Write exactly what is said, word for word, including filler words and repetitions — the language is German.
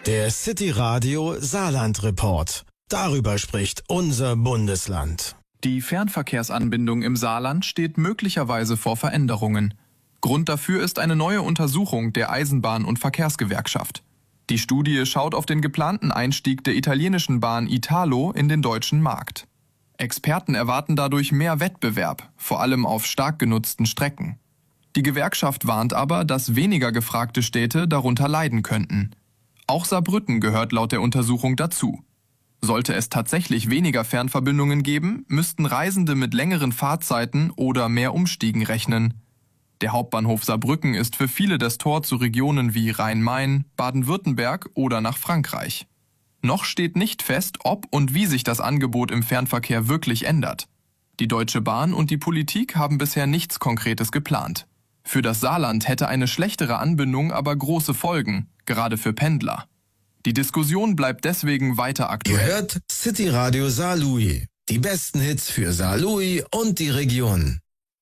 Der City Radio Saarland Report. Darüber spricht unser Bundesland. Die Fernverkehrsanbindung im Saarland steht möglicherweise vor Veränderungen. Grund dafür ist eine neue Untersuchung der Eisenbahn- und Verkehrsgewerkschaft. Die Studie schaut auf den geplanten Einstieg der italienischen Bahn Italo in den deutschen Markt. Experten erwarten dadurch mehr Wettbewerb, vor allem auf stark genutzten Strecken. Die Gewerkschaft warnt aber, dass weniger gefragte Städte darunter leiden könnten. Auch Saarbrücken gehört laut der Untersuchung dazu. Sollte es tatsächlich weniger Fernverbindungen geben, müssten Reisende mit längeren Fahrzeiten oder mehr Umstiegen rechnen. Der Hauptbahnhof Saarbrücken ist für viele das Tor zu Regionen wie Rhein-Main, Baden-Württemberg oder nach Frankreich. Noch steht nicht fest, ob und wie sich das Angebot im Fernverkehr wirklich ändert. Die Deutsche Bahn und die Politik haben bisher nichts Konkretes geplant. Für das Saarland hätte eine schlechtere Anbindung aber große Folgen, gerade für Pendler. Die Diskussion bleibt deswegen weiter aktuell. Ihr hört City Radio Saarlouis. Die besten Hits für Saarlouis und die Region.